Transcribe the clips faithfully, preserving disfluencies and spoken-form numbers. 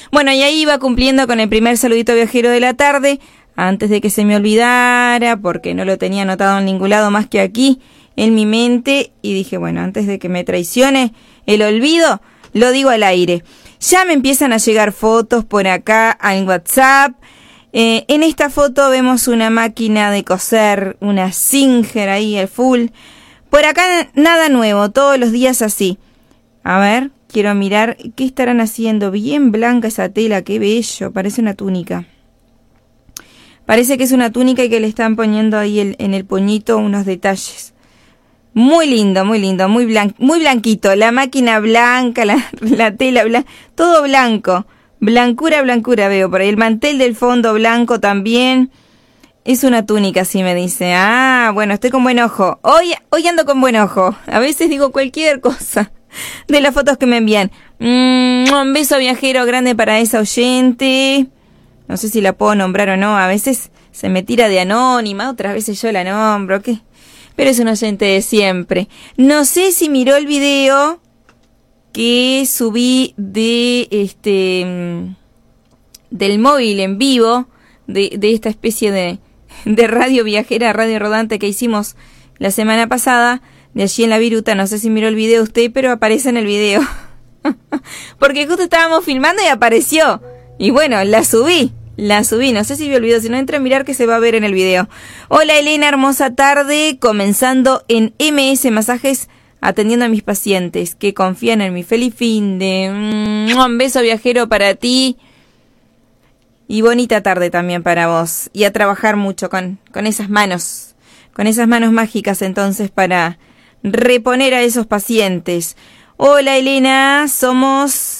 Bueno, y ahí iba cumpliendo con el primer saludito viajero de la tarde, antes de que se me olvidara, porque no lo tenía anotado en ningún lado más que aquí, en mi mente, y dije, bueno, antes de que me traicione el olvido, lo digo al aire. Ya me empiezan a llegar fotos por acá al WhatsApp. Eh, en esta foto vemos una máquina de coser, una Singer ahí al full. Por acá nada nuevo, todos los días así. A ver, quiero mirar qué estarán haciendo. Bien blanca esa tela, qué bello, parece una túnica. Parece que es una túnica y que le están poniendo ahí el, en el puñito unos detalles. Muy lindo, muy lindo, muy blan, muy blanquito. La máquina blanca, la, la tela blanca, todo blanco. Blancura, blancura veo por ahí. El mantel del fondo blanco también. Es una túnica, así me dice. Ah, bueno, estoy con buen ojo. Hoy, hoy ando con buen ojo. A veces digo cualquier cosa de las fotos que me envían. Mm, un beso viajero grande para esa oyente. No sé si la puedo nombrar o no. A veces se me tira de anónima, otras veces yo la nombro. ¿Qué? Pero es un oyente de siempre. No sé si miró el video que subí de este del móvil en vivo de, de esta especie de, de radio viajera, radio rodante que hicimos la semana pasada, de allí en la Viruta. No sé si miró el video usted, pero aparece en el video. Porque justo estábamos filmando y apareció. Y bueno, la subí. La subí, no sé si vio el video, si no entra a mirar que se va a ver en el video. Hola Elena, hermosa tarde, comenzando en M S Masajes, atendiendo a mis pacientes que confían en mi. Feliz fin de... Un beso viajero para ti. Y bonita tarde también para vos. Y a trabajar mucho con, con esas manos, con esas manos mágicas entonces para reponer a esos pacientes. Hola Elena, somos...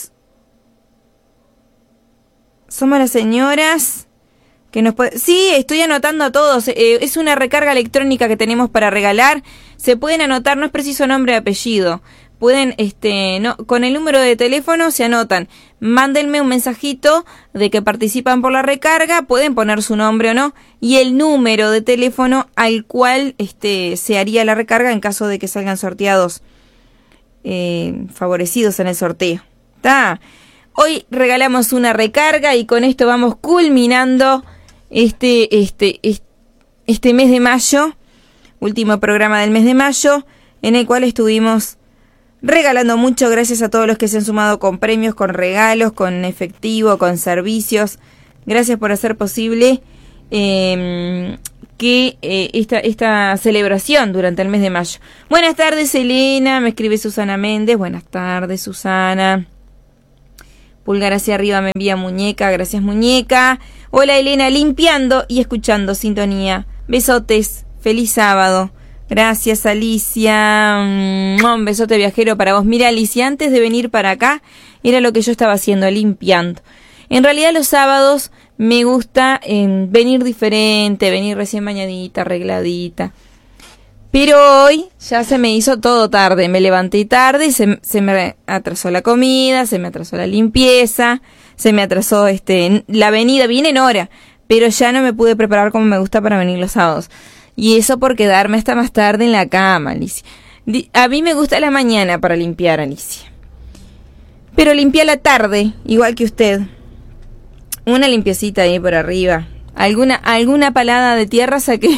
Somos las señoras que nos puede... Sí, estoy anotando a todos. Eh, es una recarga electrónica que tenemos para regalar. Se pueden anotar, no es preciso nombre y apellido. Pueden, este, no, con el número de teléfono se anotan. Mándenme un mensajito de que participan por la recarga. Pueden poner su nombre o no. Y el número de teléfono al cual este, se haría la recarga en caso de que salgan sorteados, eh, favorecidos en el sorteo. ¿Está? Hoy regalamos una recarga y con esto vamos culminando este, este, este mes de mayo, último programa del mes de mayo, en el cual estuvimos regalando mucho, gracias a todos los que se han sumado con premios, con regalos, con efectivo, con servicios. Gracias por hacer posible eh, que eh, esta, esta celebración durante el mes de mayo. Buenas tardes, Elena, me escribe Susana Méndez. Buenas tardes, Susana. Pulgar hacia arriba me envía muñeca, gracias muñeca. Hola Elena, limpiando y escuchando sintonía. Besotes, feliz sábado. Gracias Alicia. Un besote viajero para vos. Mira Alicia, antes de venir para acá era lo que yo estaba haciendo, limpiando. En realidad los sábados me gusta eh, venir diferente, venir recién bañadita, arregladita. Pero hoy ya se me hizo todo tarde, me levanté tarde y se, se me atrasó la comida, se me atrasó la limpieza, se me atrasó este la venida, vine en hora, pero ya no me pude preparar como me gusta para venir los sábados. Y eso por quedarme hasta más tarde en la cama, Alicia. A mí me gusta la mañana para limpiar, Alicia. Pero limpia la tarde, igual que usted. Una limpiecita ahí por arriba. Alguna, alguna palada de tierra saqué.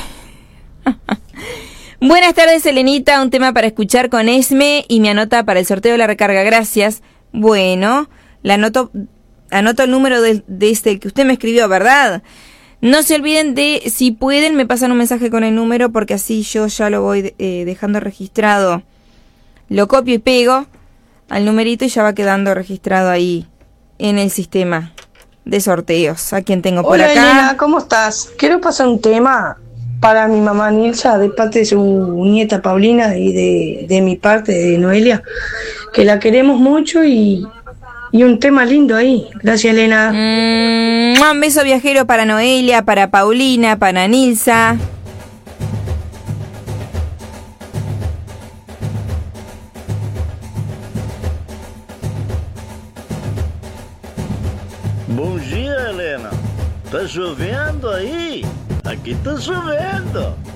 Buenas tardes, Elenita. Un tema para escuchar con Esme y mi anota para el sorteo de la recarga. Gracias. Bueno, la anoto, anoto el número de, de este que usted me escribió, ¿verdad? No se olviden de, si pueden, me pasan un mensaje con el número porque así yo ya lo voy eh, dejando registrado. Lo copio y pego al numerito y ya va quedando registrado ahí en el sistema de sorteos. A quien tengo por Hola, acá. Elena, ¿cómo estás? Quiero pasar un tema para mi mamá Nilsa, de parte de su nieta Paulina y de, de mi parte, de Noelia, que la queremos mucho y, y un tema lindo ahí. Gracias, Elena. Mm, un beso viajero para Noelia, para Paulina, para Nilsa. Bom dia, Helena. Tá chovendo aí? Aqui tá chovendo.